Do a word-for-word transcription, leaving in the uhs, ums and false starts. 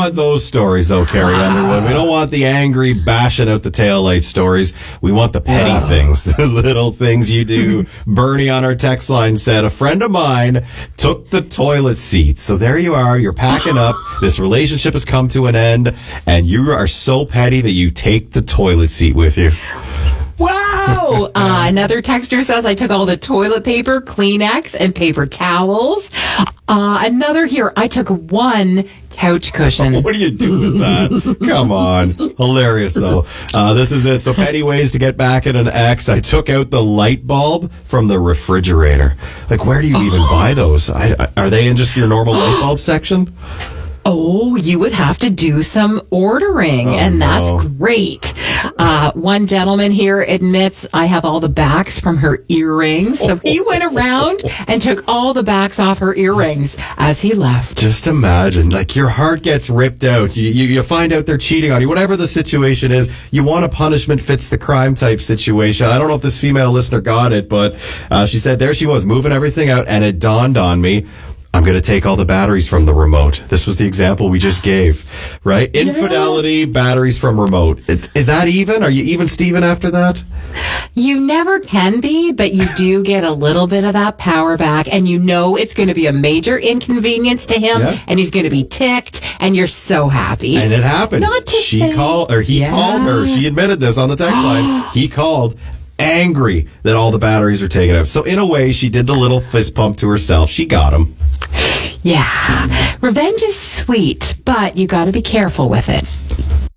want those stories, though, Carrie Underwood. We don't want the angry, bashing out the taillight stories. We want the petty Yeah. things, the little things you do. Bernie on our text line said, a friend of mine took the toilet seat. So there you are. You're packing up. This relationship has come to an end, and you are so petty that you take the toilet seat with you. Wow. Uh, another texter says, I took all the toilet paper, Kleenex, and paper towels. Uh, another here, I took one couch cushion. What do you do with that? Come on. Hilarious, though. Uh, this is it. So, petty ways to get back at an ex. I took out the light bulb from the refrigerator. Like, where do you even buy those? I, I, are they in just your normal light bulb section? Oh, you would have to do some ordering, Oh, and that's no. great. Uh, one gentleman here admits I have all the backs from her earrings. So he went around and took all the backs off her earrings as he left. Just imagine, like, your heart gets ripped out. You, you, you find out they're cheating on you. Whatever the situation is, you want a punishment fits the crime type situation. I don't know if this female listener got it, but uh, she said there she was moving everything out, and it dawned on me, I'm going to take all the batteries from the remote. This was the example we just gave, right? Infidelity, batteries from remote. It, is that even? Are you even, Steven, after that? You never can be, but you do get a little bit of that power back, and you know it's going to be a major inconvenience to him, Yeah. and he's going to be ticked, and you're so happy. And it happened. Not to she say- called, or he Yeah. called her. She admitted this on the text line. He called angry that all the batteries are taken out. So in a way, she did the little fist pump to herself. She got him. Yeah. Revenge is sweet, but you got to be careful with it.